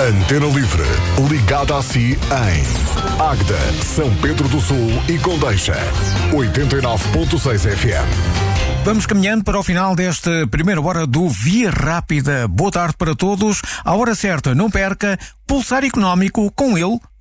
Antena Livre, ligada a si em Águeda, São Pedro do Sul e Condeixa, 89.6 FM. Vamos caminhando para o final desta primeira hora do Via Rápida. Boa tarde para todos. À hora certa, não perca Pulsar Económico, com ele,